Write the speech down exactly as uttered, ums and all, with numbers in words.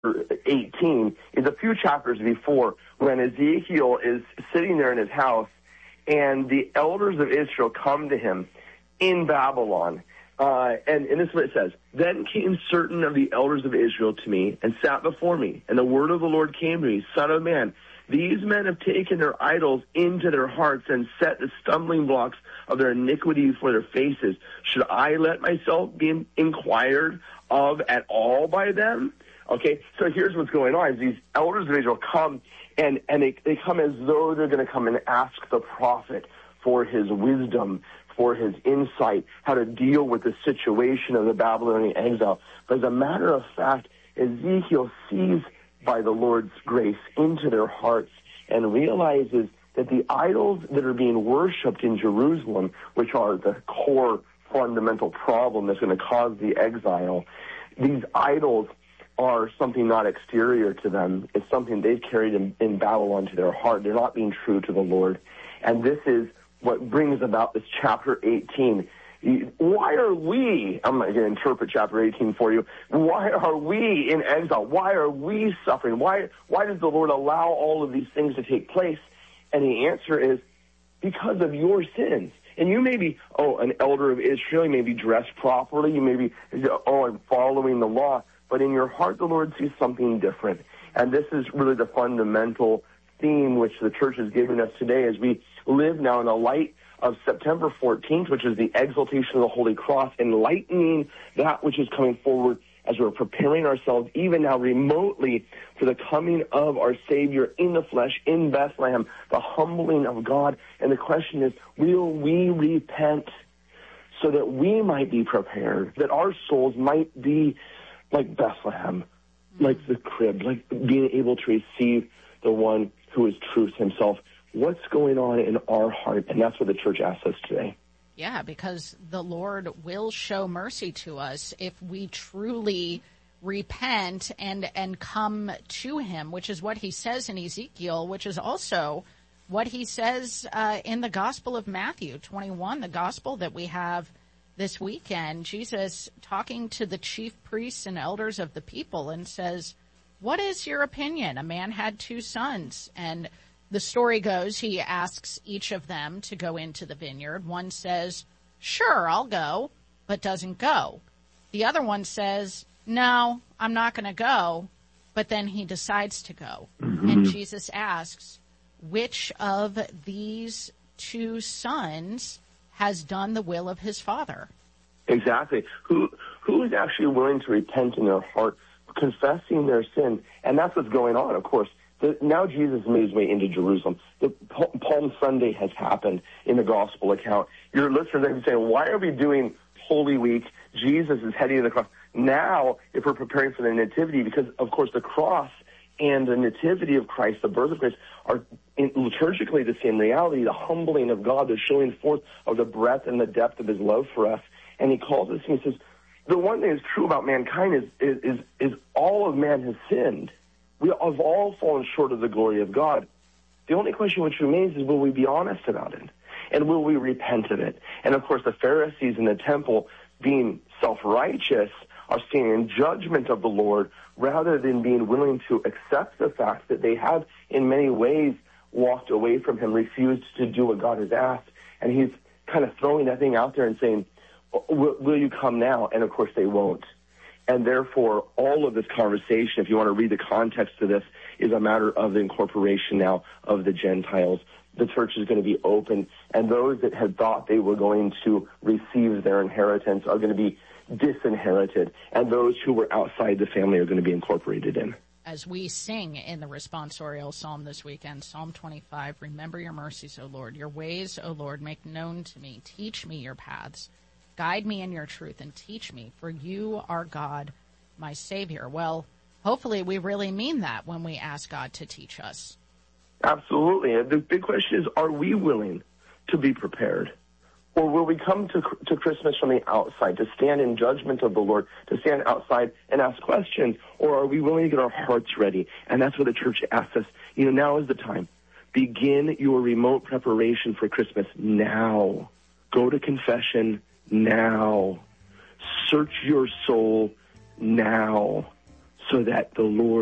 eighteen is a few chapters before when Ezekiel is sitting there in his house and the elders of Israel come to him in Babylon. Uh, and, and this is what it says. Then came certain of the elders of Israel to me and sat before me. And the word of the Lord came to me, Son of man, these men have taken their idols into their hearts and set the stumbling blocks of their iniquity before their faces. Should I let myself be inquired of at all by them? Okay, so here's what's going on. Is these elders of Israel come, and, and they, they come as though they're going to come and ask the prophet for his wisdom, for his insight, how to deal with the situation of the Babylonian exile. But as a matter of fact, Ezekiel sees by the Lord's grace into their hearts and realizes that the idols that are being worshipped in Jerusalem, which are the core fundamental problem that's going to cause the exile, these idols are something not exterior to them. It's something they've carried in, in Babylon to their heart. They're not being true to the Lord. And this is what brings about this chapter eighteen. Why are we, I'm going to interpret chapter eighteen for you, why are we in exile? Why are we suffering? Why, why does the Lord allow all of these things to take place? And the answer is because of your sins. And you may be, oh, an elder of Israel, you may be dressed properly, you may be, oh, I'm following the law. But in your heart, the Lord sees something different. And this is really the fundamental theme which the church is giving us today as we live now in the light of September fourteenth, which is the exaltation of the Holy Cross, enlightening that which is coming forward as we're preparing ourselves even now remotely for the coming of our Savior in the flesh in Bethlehem, the humbling of God. And the question is, will we repent so that we might be prepared, that our souls might be like Bethlehem, like the crib, like being able to receive the one who is truth himself? What's going on in our heart? And that's what the church asks us today. Yeah, because the Lord will show mercy to us if we truly repent and and come to him, which is what he says in Ezekiel, which is also what he says uh, in the Gospel of Matthew twenty-one, the gospel that we have this weekend. Jesus talking to the chief priests and elders of the people and says, what is your opinion? A man had two sons, and the story goes, he asks each of them to go into the vineyard. One says, sure, I'll go, but doesn't go. The other one says, no, I'm not going to go, but then he decides to go. Mm-hmm. And Jesus asks, which of these two sons has done the will of his father? Exactly. Who who is actually willing to repent in their heart, confessing their sin? And that's what's going on, of course. The, now Jesus made his way into Jerusalem. The Palm Sunday has happened in the gospel account. Your listeners may be saying, why are we doing Holy Week? Jesus is heading to the cross. Now, if we're preparing for the nativity, because, of course, the cross and the nativity of Christ, the birth of Christ, are in, liturgically the same reality, the humbling of God, the showing forth of the breadth and the depth of his love for us. And he calls us and he says, the one thing that's true about mankind is, is, is, is all of man has sinned. We have all fallen short of the glory of God. The only question which remains is, will we be honest about it? And will we repent of it? And, of course, the Pharisees in the temple, being self-righteous, are standing in judgment of the Lord rather than being willing to accept the fact that they have, in many ways, walked away from him, refused to do what God has asked. And he's kind of throwing that thing out there and saying, will, will you come now? And, of course, they won't. And therefore, all of this conversation, if you want to read the context of this, is a matter of the incorporation now of the Gentiles. The church is going to be open, and those that had thought they were going to receive their inheritance are going to be disinherited, and those who were outside the family are going to be incorporated in. As we sing in the responsorial psalm this weekend, Psalm twenty-five, remember your mercies, O Lord, your ways, O Lord, make known to me. Teach me your paths. Guide me in your truth and teach me, for you are God, my Savior. Well, hopefully we really mean that when we ask God to teach us. Absolutely. The big question is, are we willing to be prepared? Or will we come to to Christmas from the outside, to stand in judgment of the Lord, to stand outside and ask questions? Or are we willing to get our hearts ready? And that's what the church asks us. You know, now is the time. Begin your remote preparation for Christmas now. Go to confession now. Search your soul now. so that the Lord